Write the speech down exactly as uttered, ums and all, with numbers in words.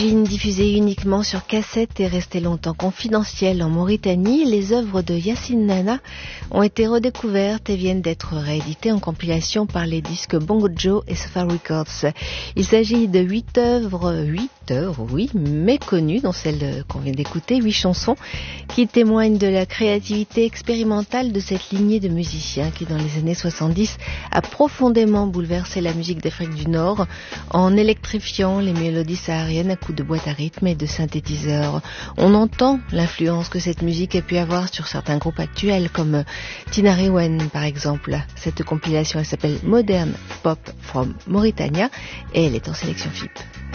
Diffusée uniquement sur cassette et restée longtemps confidentielle en Mauritanie, les œuvres de Yacine Nana ont été redécouvertes et viennent d'être rééditées en compilation par les disques Bongo Joe et Sofa Records. Il s'agit de huit œuvres, huit œuvres, oui, méconnues, dont celle qu'on vient d'écouter, huit chansons, qui témoignent de la créativité expérimentale de cette lignée de musiciens qui, dans les années soixante-dix, a profondément bouleversé la musique d'Afrique du Nord en électrifiant les mélodies sahariennes à coups de boîte à rythme et de synthétiseurs. On entend l'influence que cette musique a pu avoir sur certains groupes actuels comme Tinariwen par exemple. Cette compilation elle s'appelle Modern Pop from Mauritania et elle est en sélection F I P.